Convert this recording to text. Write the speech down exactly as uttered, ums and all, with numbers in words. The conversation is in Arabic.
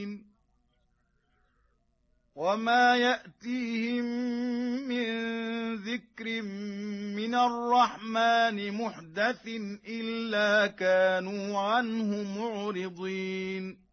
وما يأتيهم من ذكر من الرحمن محدث إلا كانوا عنه معرضين